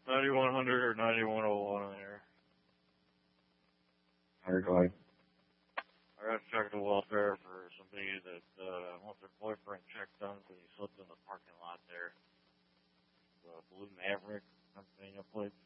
9100 or 9101 on there. How do I? I got to check the welfare for somebody that wants their boyfriend checked on because he slipped in the parking lot there. The Blue Maverick, Pennsylvania plates.